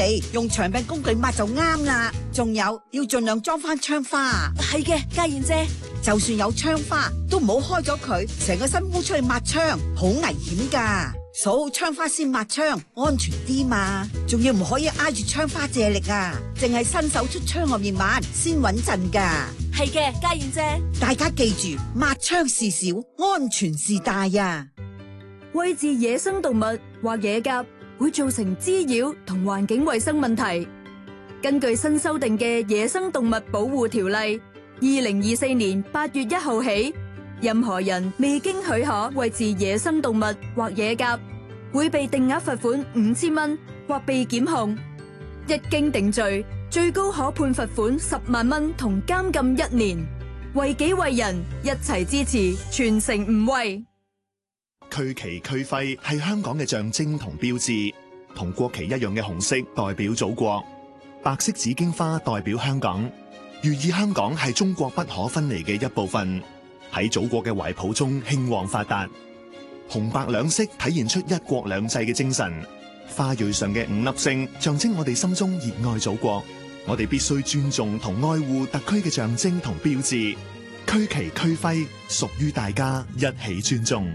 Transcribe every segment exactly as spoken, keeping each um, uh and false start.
係用長柄工具抹就啱啦。仲有要盡量裝翻窗花。 係嘅，家燕姐， 就算有窗花，都唔好開咗佢，成個身烏出去抹窗，好危險噶。數好窗花先抹窗，安全啲嘛。仲要唔可以挨住窗花借力啊，淨係伸手出窗外面抹先穩陣噶。 係嘅，家燕姐。 大家記住，抹窗事小，安全事大啊！ 餵飼野生動物或野鴿會造成滋擾同環境衛生問題。根據新修訂嘅《野生動物保護條例》，二零二四年八月一號起，任何人未經許可餵飼野生動物或野鴿，會被定額罰款五千蚊或被檢控。一經定罪，最高可判罰款十萬蚊同監禁一年。為己為人，一齊支持，全城唔餵。 區旗區徽係香港嘅象徵同標誌，同國旗一樣嘅紅色代表祖國，白色紫荊花代表香港，寓意香港係中國不可分離嘅一部分，喺祖國嘅懷抱中興旺發達。紅白兩色體現出一國兩制嘅精神，花蕊上嘅五粒星象徵我哋心中熱愛祖國，我哋必須尊重同愛護特區嘅象徵同標誌，區旗區徽屬於大家，一起尊重。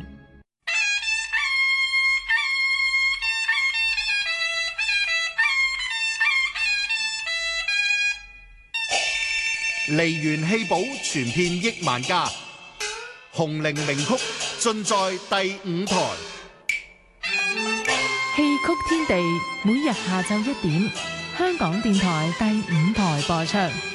梨園戲寶傳遍億萬家，紅伶名曲盡在第五台。 戲曲天地每日下晝一點，香港電台第五台播出。